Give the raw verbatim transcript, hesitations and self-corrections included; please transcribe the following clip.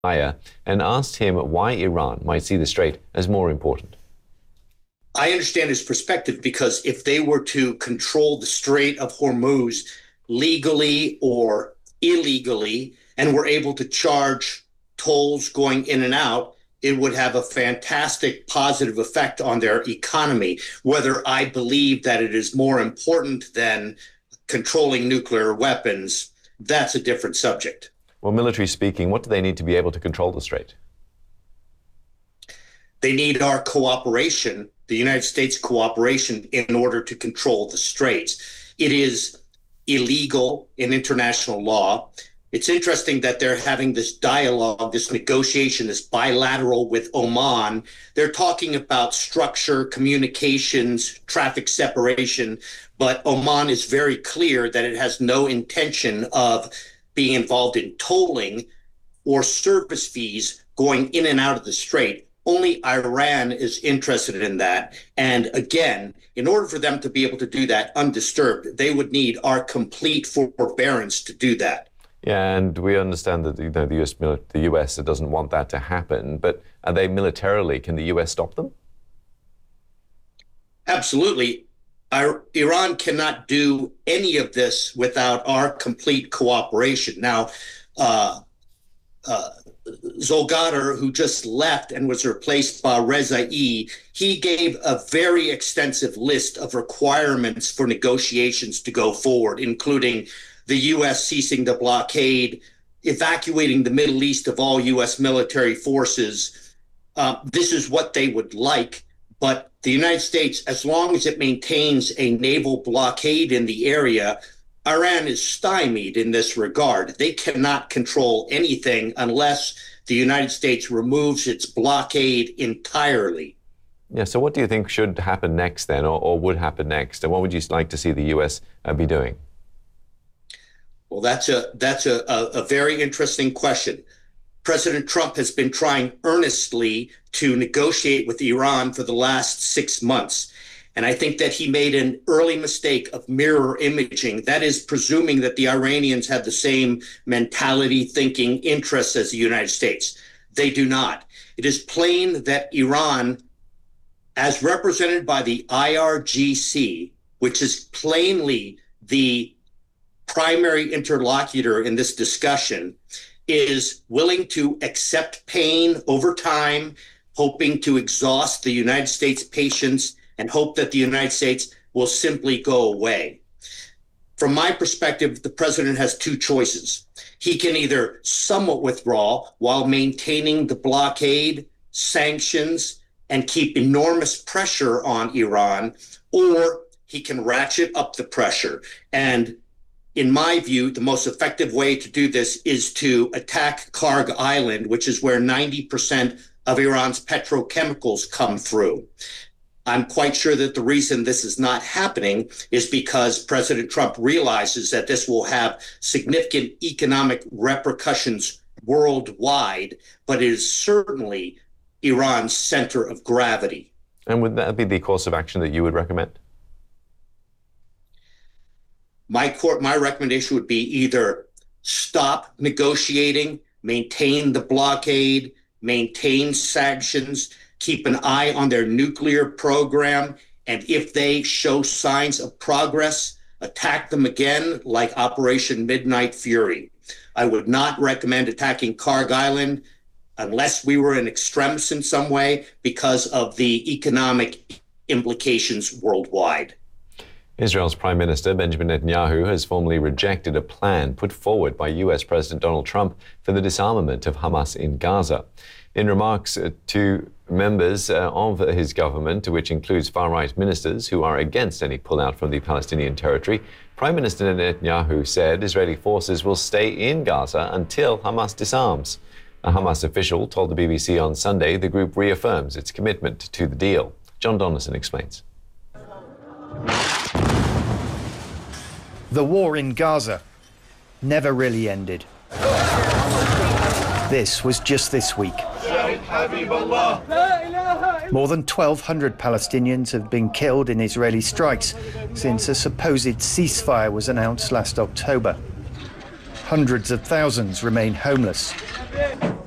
and asked him why Iran might see the strait as more important. I understand his perspective, because if they were to control the Strait of Hormuz legally or illegally and were able to charge tolls going in and out, it would have a fantastic positive effect on their economy. Whether I believe that it is more important than controlling nuclear weapons, that's a different subject. Well, military speaking, what do they need to be able to control the strait? They need our cooperation, the United States cooperation, in order to control the straits. It is illegal in international law. It's interesting that they're having this dialogue, this negotiation, this bilateral with Oman. They're talking about structure, communications, traffic separation, but Oman is very clear that it has no intention of being involved in tolling or service fees going in and out of the strait. Only Iran is interested in that. And again, in order for them to be able to do that undisturbed, they would need our complete forbearance to do that. Yeah, and we understand that, you know, the U S the U S doesn't want that to happen, but are they militarily, can the U S stop them? Absolutely. Our, Iran cannot do any of this without our complete cooperation. Now, uh, uh, Zolgadar, who just left and was replaced by Rezai, he gave a very extensive list of requirements for negotiations to go forward, including the U S ceasing the blockade, evacuating the Middle East of all U S military forces. Uh, this is what they would like, but the United States, as long as it maintains a naval blockade in the area, Iran is stymied in this regard. They cannot control anything unless the United States removes its blockade entirely. Yeah, so what do you think should happen next then, or, or would happen next? And what would you like to see the U S uh, be doing? Well, that's a that's a, a, a very interesting question. President Trump has been trying earnestly to negotiate with Iran for the last six months. And I think that he made an early mistake of mirror imaging. That is, presuming that the Iranians have the same mentality, thinking, interests as the United States. They do not. It is plain that Iran, as represented by the I R G C, which is plainly the primary interlocutor in this discussion, is willing to accept pain over time, hoping to exhaust the United States' patience and hope that the United States will simply go away. From my perspective, the president has two choices. He can either somewhat withdraw while maintaining the blockade, sanctions, and keep enormous pressure on Iran, or he can ratchet up the pressure. And in my view, the most effective way to do this is to attack Karg Island, which is where ninety percent of Iran's petrochemicals come through. I'm quite sure that the reason this is not happening is because President Trump realizes that this will have significant economic repercussions worldwide, but it is certainly Iran's center of gravity. And would that be the course of action that you would recommend? My court, my recommendation would be either stop negotiating, maintain the blockade, maintain sanctions, keep an eye on their nuclear program, and if they show signs of progress, attack them again like Operation Midnight Fury. I would not recommend attacking Karg Island unless we were in extremis in some way because of the economic implications worldwide. Israel's Prime Minister Benjamin Netanyahu has formally rejected a plan put forward by U S President Donald Trump for the disarmament of Hamas in Gaza. In remarks to members uh, of his government, which includes far-right ministers who are against any pullout from the Palestinian territory, Prime Minister Netanyahu said Israeli forces will stay in Gaza until Hamas disarms. A Hamas official told the B B C on Sunday the group reaffirms its commitment to the deal. John Donaldson explains. The war in Gaza never really ended. This was just this week. More than twelve hundred Palestinians have been killed in Israeli strikes since a supposed ceasefire was announced last October. Hundreds of thousands remain homeless.